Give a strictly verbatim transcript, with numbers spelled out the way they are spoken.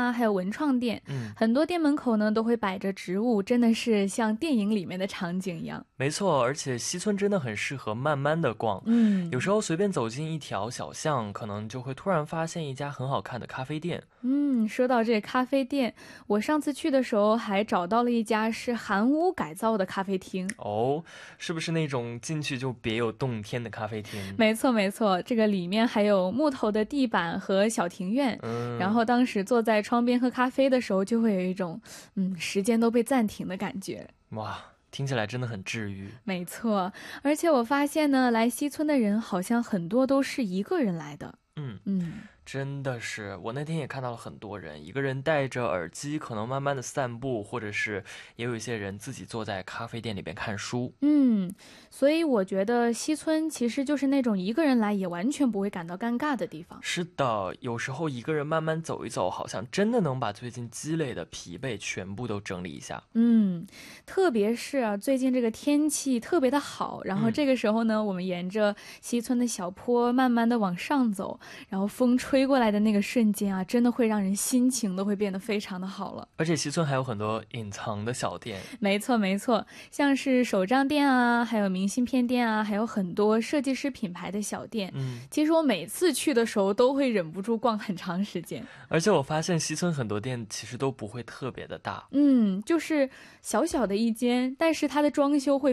啊，还有文创店， 嗯， 很多店门口呢都会摆着植物，真的是像电影里面的场景一样。 没错，而且西村真的很适合慢慢的逛。 嗯， 有时候随便走进一条小巷，可能就会突然发现一家很好看的咖啡店。 嗯，说到这咖啡店，我上次去的时候还找到了一家是韩屋改造的咖啡厅。 哦，是不是那种进去就别有洞天的咖啡厅？ 没错没错，这个里面还有木头的地板和小庭院， 嗯， 然后当时坐在窗边喝咖啡的时候，就会有一种嗯时间都被暂停的感觉。 哇，听起来真的很治愈。 没错，而且我发现呢，来西村的人好像很多都是一个人来的。 嗯， 嗯。 真的是，我那天也看到了很多人，一个人戴着耳机，可能慢慢的散步，或者是也有一些人自己坐在咖啡店里边看书。 嗯，所以我觉得西村其实就是那种一个人来也完全不会感到尴尬的地方。 是的，有时候一个人慢慢走一走，好像真的能把最近积累的疲惫全部都整理一下。 嗯，特别是啊，最近这个天气特别的好，然后这个时候呢，嗯、我们沿着西村的小坡慢慢的往上走，然后风吹过来的那个瞬间啊，真的会让人心情都会变得非常的好了。 而且西村还有很多隐藏的小店。 没错没错，像是手账店啊，还有明信片店啊，还有很多设计师品牌的小店。 嗯， 其实我每次去的时候都会忍不住逛很长时间。 而且我发现西村很多店其实都不会特别的大。 嗯，就是小小的一间，但是它的装修会